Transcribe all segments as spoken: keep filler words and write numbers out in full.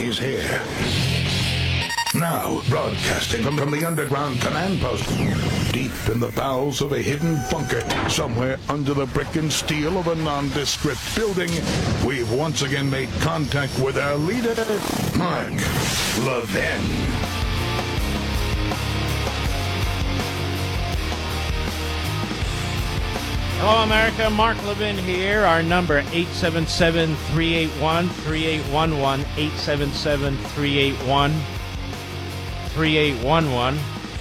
He's here. Now, broadcasting from, from the underground command post, deep in the bowels of a hidden bunker, somewhere under the brick and steel of a nondescript building, we've once again made contact with our leader, Mark Levin. Hello, America. Mark Levin here. Our number, eight seven seven, three eight one, three eight one one, eight seven seven, three eight one, three eight one one.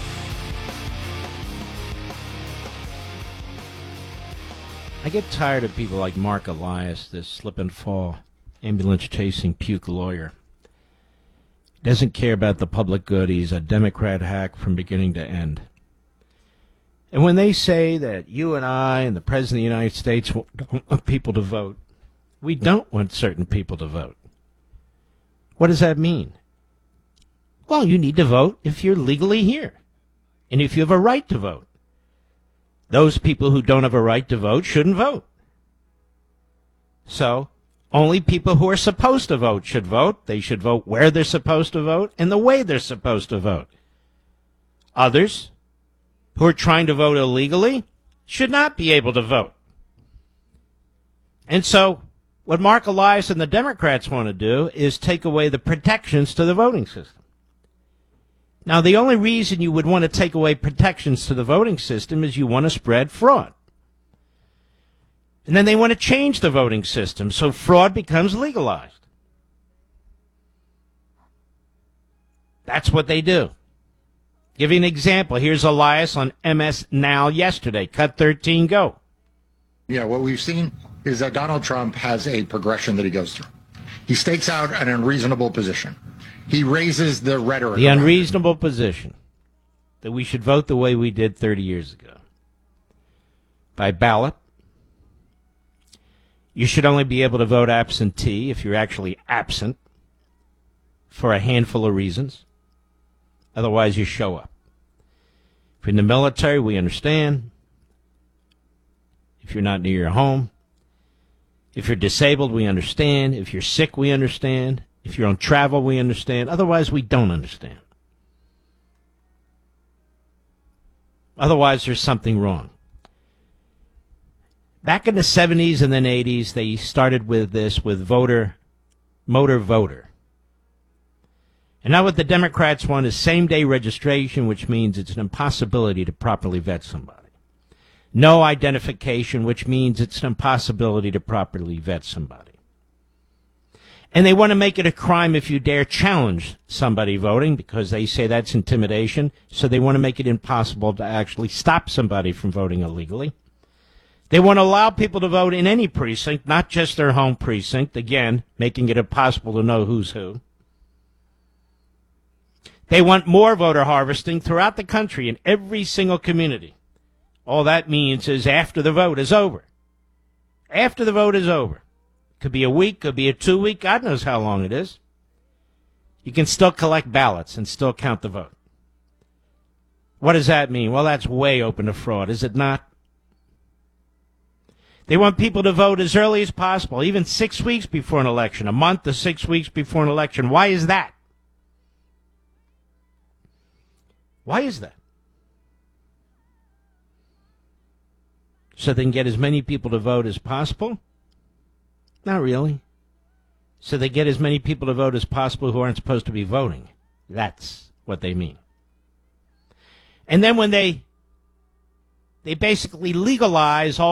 I get tired of people like Mark Elias, this slip and fall, ambulance-chasing puke lawyer. Doesn't care about the public good. He's a Democrat hack from beginning to end. And when they say that you and I and the President of the United States don't want people to vote, we don't want certain people to vote. What does that mean? Well, you need to vote if you're legally here, and if you have a right to vote. Those people who don't have a right to vote shouldn't vote. So, only people who are supposed to vote should vote. They should vote where they're supposed to vote and the way they're supposed to vote. Others who are trying to vote illegally should not be able to vote. And so what Mark Elias and the Democrats want to do is take away the protections to the voting system. Now, the only reason you would want to take away protections to the voting system is you want to spread fraud. And then they want to change the voting system so fraud becomes legalized. That's what they do. Give you an example. Here's Elias on M S Now yesterday. Cut thirteen, go. Yeah, what we've seen is that Donald Trump has a progression that he goes through. He stakes out an unreasonable position. He raises the rhetoric. The unreasonable position that we should vote the way we did thirty years ago. By ballot. You should only be able to vote absentee if you're actually absent for a handful of reasons. Otherwise, you show up. If you're in the military, we understand. If you're not near your home. If you're disabled, we understand. If you're sick, we understand. If you're on travel, we understand. Otherwise, we don't understand. Otherwise, there's something wrong. Back in the seventies and then eighties, they started with this, with voter, motor voter. And now what the Democrats want is same-day registration, which means it's an impossibility to properly vet somebody. No identification, which means it's an impossibility to properly vet somebody. And they want to make it a crime if you dare challenge somebody voting, because they say that's intimidation, so they want to make it impossible to actually stop somebody from voting illegally. They want to allow people to vote in any precinct, not just their home precinct, again, making it impossible to know who's who. They want more voter harvesting throughout the country in every single community. All that means is after the vote is over. After the vote is over. Could be a week, could be a two-week, God knows how long it is. You can still collect ballots and still count the vote. What does that mean? Well, that's way open to fraud, is it not? They want people to vote as early as possible, even six weeks before an election, a month to six weeks before an election. Why is that? Why is that? So they can get as many people to vote as possible? Not really. So they get as many people to vote as possible who aren't supposed to be voting. That's what they mean. And then when they they basically legalize all